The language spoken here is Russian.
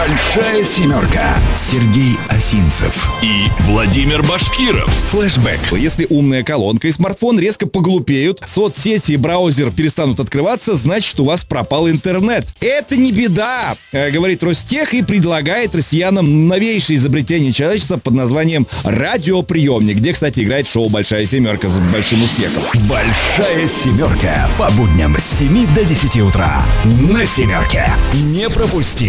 «Большая семерка». Сергей Осинцев и Владимир Башкиров. Флэшбэк. Если умная колонка и смартфон резко поглупеют, соцсети и браузер перестанут открываться, значит, у вас пропал интернет. Это не беда, говорит Ростех и предлагает россиянам новейшее изобретение человечества под названием радиоприемник, где, кстати, играет шоу «Большая семерка» с большим успехом. «Большая семерка» по будням с 7 до 10 утра на «Семерке». Не пропусти.